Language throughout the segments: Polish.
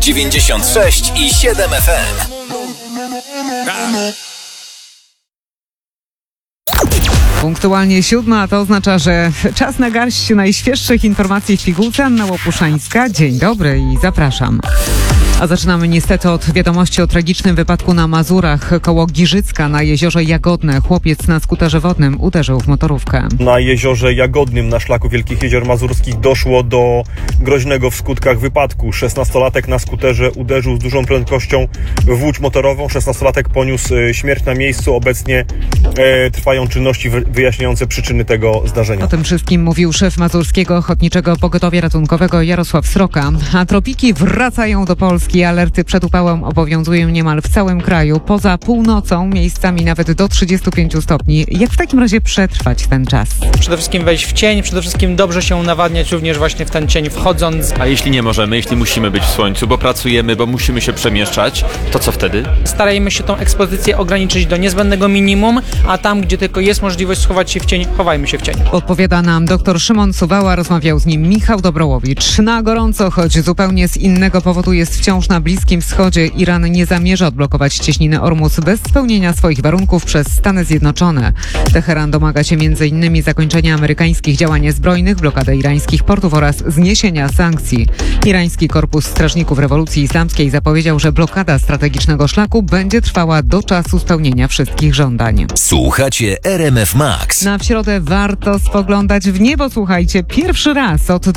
96 i 7 FM. Punktualnie 7, a to oznacza, że czas na garść najświeższych informacji w pigułce. Anna Łopuszczańska. Dzień dobry i zapraszam. A zaczynamy niestety od wiadomości o tragicznym wypadku na Mazurach koło Giżycka na jeziorze Jagodne. Chłopiec na skuterze wodnym uderzył w motorówkę. Na jeziorze Jagodnym na szlaku Wielkich Jezior Mazurskich doszło do groźnego w skutkach wypadku. 16-latek na skuterze uderzył z dużą prędkością w łódź motorową. 16-latek poniósł śmierć na miejscu. Obecnie trwają czynności wyjaśniające przyczyny tego zdarzenia. O tym wszystkim mówił szef Mazurskiego Ochotniczego Pogotowia Ratunkowego Jarosław Sroka. A tropiki wracają do Polski. Alerty przed upałem obowiązują niemal w całym kraju. Poza północą miejscami nawet do 35 stopni. Jak w takim razie przetrwać ten czas? Przede wszystkim wejść w cień, przede wszystkim dobrze się nawadniać również właśnie w ten cień wchodząc. A jeśli nie możemy, jeśli musimy być w słońcu, bo pracujemy, bo musimy się przemieszczać, to co wtedy? Starajmy się tą ekspozycję ograniczyć do niezbędnego minimum, a tam, gdzie tylko jest możliwość schować się w cień, chowajmy się w cień. Odpowiada nam dr Szymon Suwała, rozmawiał z nim Michał Dobrołowicz. Na gorąco, choć zupełnie z innego powodu jest wciąż na Bliskim Wschodzie. Iran nie zamierza odblokować cieśniny Ormus bez spełnienia swoich warunków przez Stany Zjednoczone. Teheran domaga się m.in. zakończenia amerykańskich działań zbrojnych, blokady irańskich portów oraz zniesienia sankcji. Irański Korpus Strażników Rewolucji Islamskiej zapowiedział, że blokada strategicznego szlaku będzie trwała do czasu spełnienia wszystkich żądań. Słuchacie RMF Max. W środę warto spoglądać w niebo. Słuchajcie, pierwszy raz od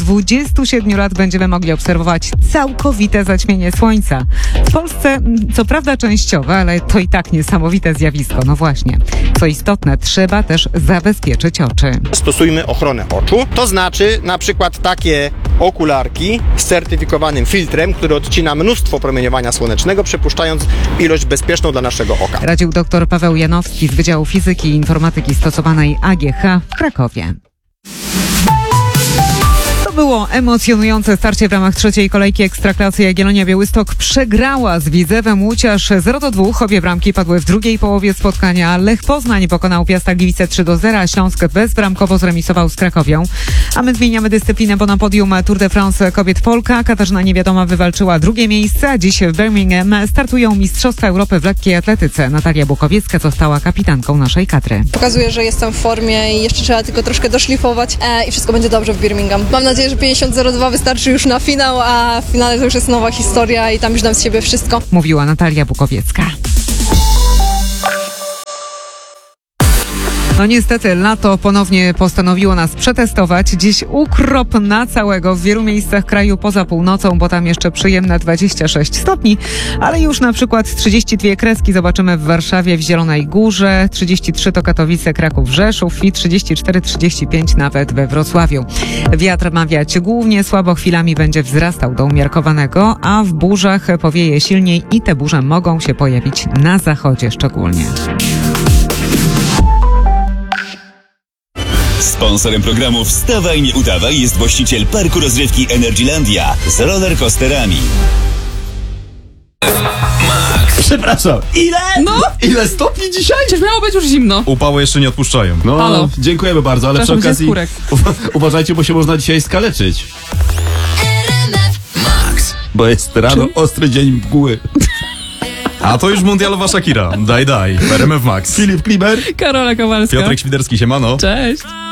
27 lat będziemy mogli obserwować całkowite zaćmienie słońca. W Polsce co prawda częściowe, ale to i tak niesamowite zjawisko. No właśnie. Co istotne, trzeba też zabezpieczyć oczy. Stosujmy ochronę oczu. To znaczy na przykład takie okularki z certyfikowanym filtrem, który odcina mnóstwo promieniowania słonecznego, przepuszczając ilość bezpieczną dla naszego oka. Radził dr Paweł Janowski z Wydziału Fizyki i Informatyki Stosowanej AGH w Krakowie. Było emocjonujące starcie w ramach trzeciej kolejki Ekstraklasy. Jagiellonia Białystok przegrała z Widzewem Łódź aż 0-2. Obie bramki padły w drugiej połowie spotkania. Lech Poznań pokonał Piasta Gliwice 3-0, a Śląsk bezbramkowo zremisował z Krakowią. A my zmieniamy dyscyplinę, bo na podium Tour de France kobiet Polka Katarzyna Niewiadoma wywalczyła drugie miejsce, a dziś w Birmingham startują Mistrzostwa Europy w lekkiej atletyce. Natalia Bukowiecka została kapitanką naszej kadry. Pokazuje, że jestem w formie i jeszcze trzeba tylko troszkę doszlifować i wszystko będzie dobrze w Birmingham. Mam nadzieję, że 50-02 wystarczy już na finał, a w finale to już jest nowa historia i tam już dam z siebie wszystko. Mówiła Natalia Bukowiecka. No niestety, lato ponownie postanowiło nas przetestować. Dziś ukrop na całego w wielu miejscach kraju poza północą, bo tam jeszcze przyjemne 26 stopni, ale już na przykład 32 kreski zobaczymy w Warszawie, w Zielonej Górze, 33 to Katowice, Kraków, Rzeszów i 34-35 nawet we Wrocławiu. Wiatr ma wiać głównie, słabo chwilami będzie wzrastał do umiarkowanego, a w burzach powieje silniej i te burze mogą się pojawić na zachodzie szczególnie. Sponsorem programu Wstawaj, nie udawaj jest właściciel parku rozrywki Energylandia z rollercoasterami. Przepraszam, ile? No? Ile stopni dzisiaj? Przecież miało być już zimno. Upały jeszcze nie odpuszczają. No, halo. Dziękujemy bardzo, ale przy okazji uważajcie, bo się można dzisiaj skaleczyć. Max. Bo jest rano ostry dzień mgły. A to już mundialowa Shakira. Daj. RMF Max. Filip Kliber. Karola Kowalska. Piotrek Świderski, siemano. Cześć.